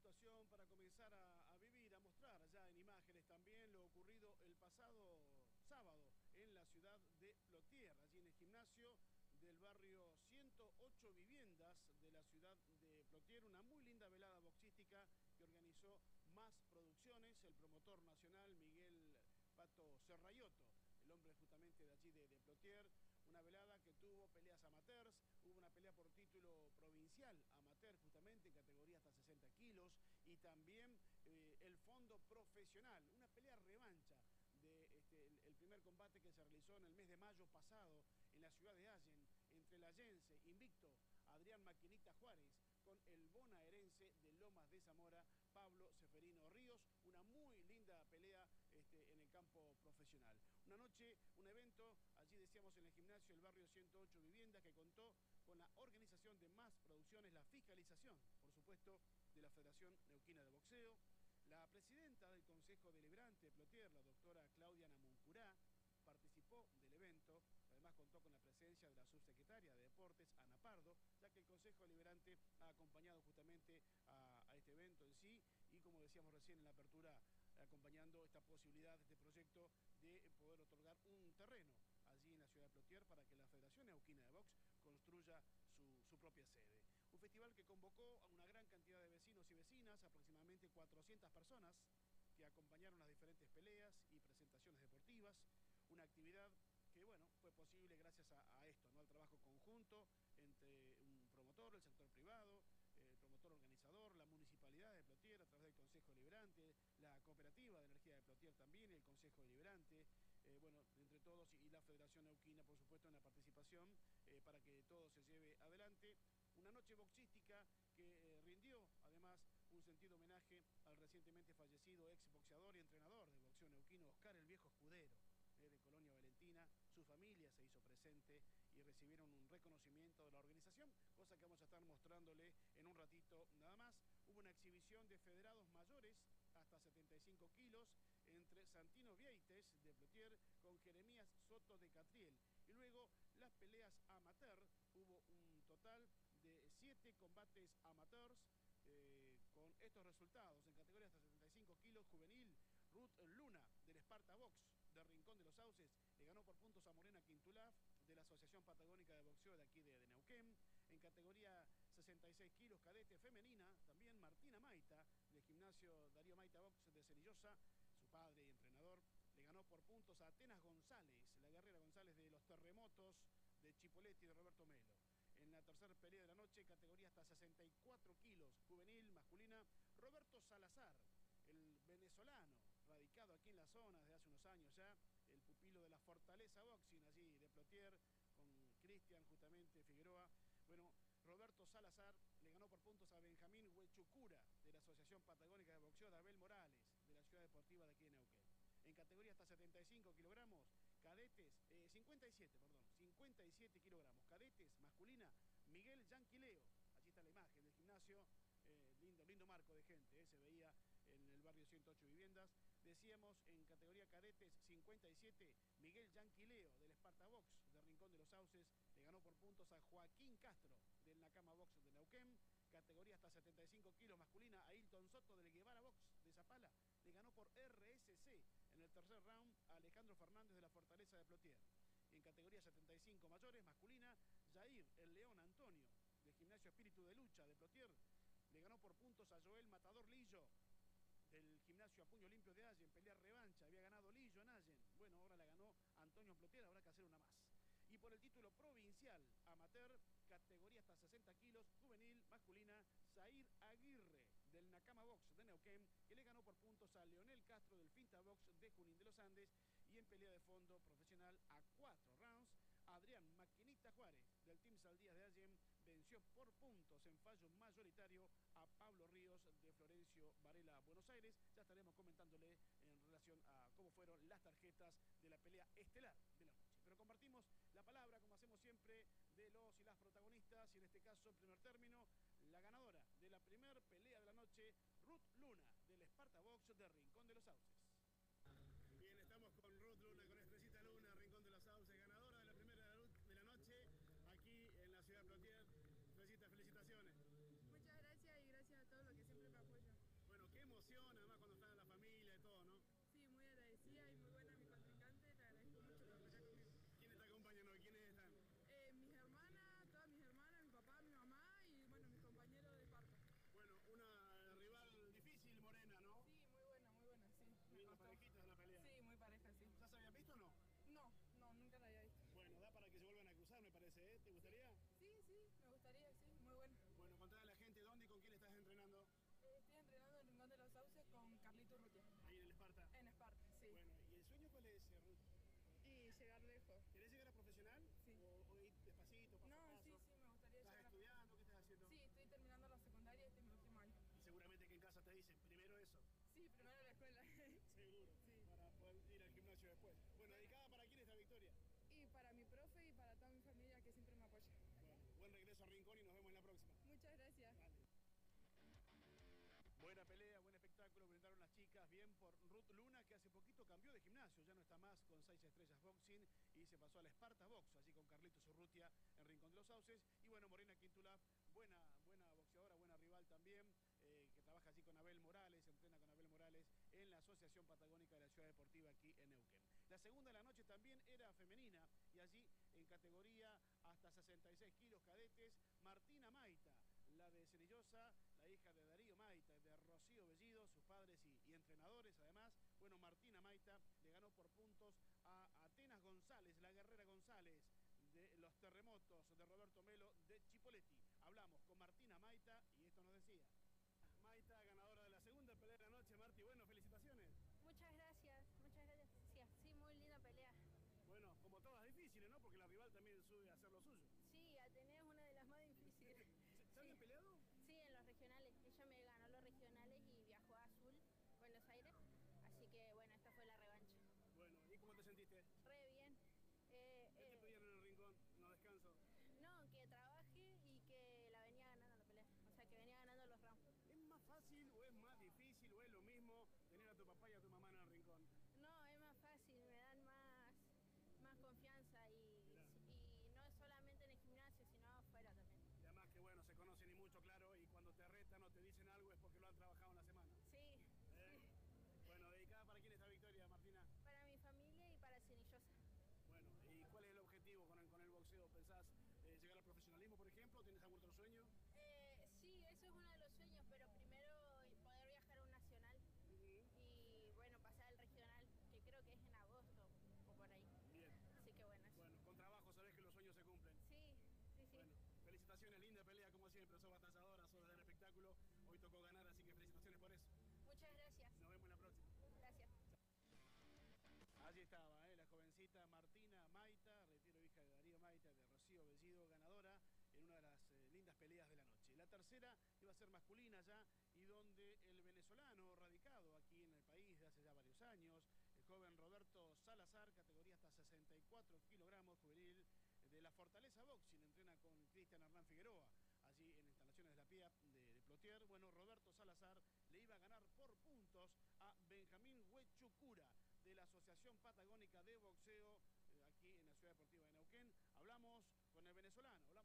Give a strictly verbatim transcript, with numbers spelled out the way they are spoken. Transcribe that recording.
situación para comenzar a, a vivir, a mostrar allá en imágenes también lo ocurrido el pasado sábado en la ciudad de Plotier, allí en el gimnasio del barrio ciento ocho Viviendas de la ciudad de Plotier, una muy linda velada boxística que organizó Más Producciones, el promotor nacional Miguel Pato Serrayotto, el hombre justamente de allí de, de Plotier. Una velada que tuvo peleas amateurs, hubo una pelea por título provincial amateur justamente en categoría hasta sesenta kilos y también eh, el fondo profesional, una pelea revancha de este, el, el primer combate que se realizó en el mes de mayo pasado en la ciudad de Allen entre el allense invicto Adrián Maquinita Juárez con el bonaerense de Lomas de Zamora, Pablo Seferino Ríos. Una muy linda pelea este, en el campo profesional. Una noche, un evento, allí decíamos en el gimnasio el barrio ciento ocho Viviendas, que contó con la organización de Más Producciones, la fiscalización, por supuesto, de la Federación Neuquina de Boxeo. La presidenta del Consejo Deliberante de Plotier, la doctora Claudia Namuncurá, participó del evento. Además contó con la presencia de la subsecretaria de Deportes, Ana Pardo, ya que el Consejo Deliberante ha acompañado justamente a, a este evento en sí y, como decíamos recién en la apertura, acompañando esta posibilidad de este proyecto de poder otorgar un terreno allí en la ciudad de Plotier para que la Federación Neuquina de Box construya su, su propia sede. Un festival que convocó a una gran cantidad de vecinos y vecinas, aproximadamente cuatrocientas personas, que acompañaron las diferentes peleas y presentaciones deportivas. Una actividad que, bueno, fue posible gracias a, a esto, ¿no? Al trabajo conjunto entre un promotor, el sector privado, el promotor organizador, la municipalidad de Plotier a través del Consejo Deliberante, la cooperativa de energía de Plotier también, el Consejo Deliberante, eh, bueno, entre todos y la Federación Neuquina, por supuesto, en la participación eh, para que todo se lleve adelante. Una noche boxística que eh, rindió, además, un sentido homenaje al recientemente fallecido ex boxeador y entrenador del boxeo neuquino, Oscar el Viejo Escudero, eh, de Colonia Valentina. Su familia se hizo presente y recibieron un reconocimiento de la organización, cosa que vamos a estar mostrándole en un ratito nada más. Hubo una exhibición de federados mayores hasta setenta y cinco kilos entre Santino Vieites de Plotier con Jeremías Soto de Catriel. Y luego las peleas amateur, hubo un total de siete combates amateurs eh, con estos resultados. En categoría hasta setenta y cinco kilos juvenil, Ruth Luna del Esparta Box de Rincón de los Sauces le ganó por puntos a Morena Quintulaf de la Asociación Patagónica de Boxeo de aquí de, de Neuquén. En categoría sesenta y seis kilos cadete femenina, también Martina Maita del gimnasio Darío Maita Box de Cenillosa, su padre y entrenador, le ganó por puntos a Atenas González, la guerrera González de los Terremotos de Chipolletti y de Roberto Melo. En la tercera pelea de la noche, categoría hasta sesenta y cuatro kilos, juvenil, masculina, Roberto Salazar, el venezolano, radicado aquí en la zona desde hace unos años ya, el pupilo de la Fortaleza Boxing, allí de Plotier, con Cristian justamente Figueroa. Bueno, Roberto Salazar le ganó por puntos a Benjamín Huechucura, de la Asociación Patagónica de Boxeo de Abel Morales, de la Ciudad Deportiva de aquí de Neuquén. En categoría hasta setenta y cinco kilogramos, cadetes, eh, cincuenta y siete, perdón, cincuenta y siete kilogramos, cadetes, masculina, Miguel Yanquileo. Allí está la imagen del gimnasio, eh, lindo, lindo marco de gente, eh, se veía en el barrio ciento ocho Viviendas. Decíamos en categoría cadetes cincuenta y siete, Miguel Yanquileo del Esparta Box de Rincón de los Sauces le ganó por puntos a Joaquín Castro del Nakama Box de Neuquén. Categoría hasta setenta y cinco kilos masculina, Ailton Soto del Guevara Box de Zapala le ganó por R S C en el tercer round a Alejandro Fernández de la Fortaleza de Plotier. Y en categoría setenta y cinco mayores masculina, Jair el León Antonio del Gimnasio Espíritu de Lucha de Plotier le ganó por puntos a Joel Matador Lillo del Gimnasio a Puño Limpio de Allen, pelea revancha, había ganado Lillo en Allen. Bueno, ahora la ganó Antonio Plotier, habrá que hacer una más. Y por el título provincial amateur, categoría hasta sesenta kilos, juvenil, masculina, Zair Aguirre del Nakama Box de Neuquén, que le ganó por puntos a Leonel Castro del Finta Box de Junín de los Andes. Y en pelea de fondo profesional a cuatro rounds, Adrián Maquinita Juárez del Team Saldías de Allen venció por puntos en fallo mayoritario a Pablo Ríos de Florencio Varela, Buenos Aires. Ya estaremos comentándole en relación a cómo fueron las tarjetas de la pelea estelar de la noche. Pero compartimos la palabra, como hacemos siempre, de los y las protagonistas. Y en este caso, en primer término, la ganadora de la primer pelea de la noche, Ruth Luna, del Esparta Box de Rincón de los Sauces. Bien, estamos con Ruth Luna, con Estrellita Luna, Rincón de los Sauces, ganadora de la primera de la noche aquí en la ciudad de Plotier. Estrellita, felicitaciones. Muchas gracias y gracias a todos los que siempre me apoyan. llegar lejos. ¿Querés llegar a profesional? Sí. ¿O, o ir despacito, paso No, a paso? sí, sí, me gustaría ¿Estás llegar a... estudiando? ¿Qué estás haciendo? Sí, estoy terminando la secundaria y este es mi último año. Y seguramente que en casa te dicen, primero eso. Sí, primero la escuela. Seguro. Sí. Para poder ir al gimnasio después. Bueno, ¿dedicada para quién esta victoria? Y para mi profe y para toda mi familia que siempre me apoya. Bueno, buen regreso a Rincón y nos vemos en la próxima. Muchas gracias. Dale. Buena pelea, buen espectáculo, brindaron las chicas, bien por Ruth Luna, que hace poquito cambió de gimnasio, ya no está más con seis estrellas boxing y se pasó al Esparta Box, así con Carlitos Urrutia en Rincón de los Sauces. Y bueno, Morena Quintula, buena, buena boxeadora, buena rival también, eh, que trabaja así con Abel Morales, entrena con Abel Morales en la Asociación Patagónica de la Ciudad Deportiva aquí en Neuquén. La segunda de la noche también era femenina y allí en categoría hasta sesenta y seis kilos cadetes, Martina Maita, la de Cerillosa, la hija de Darío Maita, de Rocío Bellido, sus padres y, y entrenadores además. Bueno, Martina Maita le ganó por puntos a Atenas González, la guerrera González, de los terremotos de Roberto Melo de Chipoleti. Hablamos con Martina Maita y esto nos decía. Maita, ganadora de la segunda pelea de la noche. Marti, bueno, felicitaciones. Muchas gracias, muchas gracias. Sí, muy linda pelea. Bueno, como todas difíciles, ¿no? Porque la rival también sube a hacer lo suyo. Sí, Atenea es una de las más difíciles. ¿Se habían Sí. peleado? Sí, en los regionales. Ella me ganó los regionales y viajó a Azul, Buenos Aires. Así que bueno, esta fue la revancha. Bueno, ¿y cómo te sentiste? Re bien. Eh, ¿Qué te eh, pedían en el rincón, en los descansos? no, que trabaje y que la venía ganando la pelea. O sea, que venía ganando los rounds. ¿Es más fácil o es más difícil o es lo mismo tener a tu papá y a tu mamá en el rincón? No, es más fácil, me dan más, más confianza y, Claro. y no es solamente en el gimnasio, sino afuera también. Y además que bueno, se conocen y mucho, claro, y cuando te retan o te dicen algo es porque lo han trabajado en la semana. Sí, ¿Eh? sí. Bueno, ¿dedicada para quién esta victoria, Martina? Para mi familia y para Cenillosa. Bueno, ¿y cuál es el objetivo con el, con el boxeo? ¿Pensás eh, llegar al profesionalismo, por ejemplo? ¿Tienes algún otro sueño? Eh, sí, eso es uno de los sueños, pero primero poder viajar a un nacional Uh-huh. y bueno, pasar al regional, que creo que es en agosto o por ahí. Bien. Así que bueno, eso. Bueno, con trabajo sabés que los sueños se cumplen. Sí, sí, sí. Bueno, felicitaciones, linda pelea como siempre, sos batalladora, sos del espectáculo, hoy tocó ganar, así que felicitaciones por eso. Muchas gracias. Nos vemos en la próxima. Gracias. Allí estaba, ¿eh? La jovencita Martina Maita, retiro hija de Darío Maita, de Rocío Bellido, ganadora en una de las eh, lindas peleas de la noche. La tercera iba a ser masculina ya y donde el venezolano radicado aquí en el país de hace ya varios años, el joven Roberto Salazar, categoría hasta sesenta y cuatro kilogramos, juvenil de la Fortaleza Boxing, entrena con Cristian Hernán Figueroa, allí en instalaciones de la P I A P de, de Plotier. Bueno, Roberto Salazar le iba a ganar por puntos a Benjamín Huechucura, de la Asociación Patagónica de Boxeo, eh, aquí en la Ciudad Deportiva de Neuquén. Hablamos con el venezolano.